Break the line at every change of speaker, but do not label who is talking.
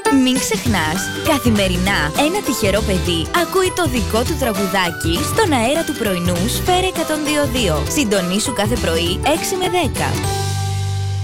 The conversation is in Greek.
Μην ξεχνάς, καθημερινά ένα τυχερό παιδί ακούει το δικό του τραγουδάκι στον αέρα του πρωινού Σφαίρα 102.2. Συντονίσου κάθε πρωί 6 με 10.